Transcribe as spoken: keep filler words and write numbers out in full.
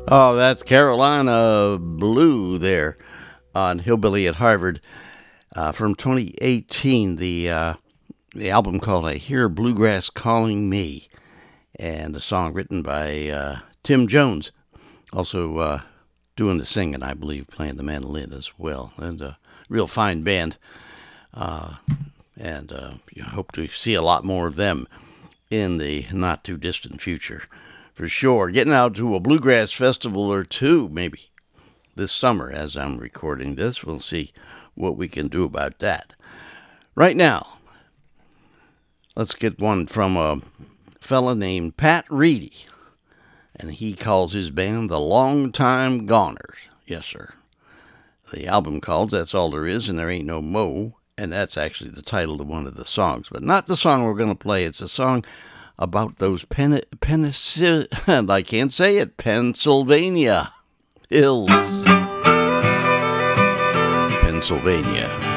Oh, that's Carolina Blue there on Hillbilly at Harvard uh, from twenty eighteen. The uh, the album called "I Hear Bluegrass Calling Me," and a song written by uh, Tim Jones, also uh, doing the singing, I believe, playing the mandolin as well, and a real fine band. Uh, and uh, you hope to see a lot more of them in the not too distant future. For sure. Getting out to a bluegrass festival or two, maybe, this summer as I'm recording this. We'll see what we can do about that. Right now, let's get one from a fella named Pat Reedy, and he calls his band the Long Time Goners. Yes, sir. The album called That's All There Is and There Ain't No Mo, and that's actually the title of one of the songs, but not the song we're going to play. It's a song about those pen, Pennis, and I can't say it, Pennsylvania hills. Pennsylvania.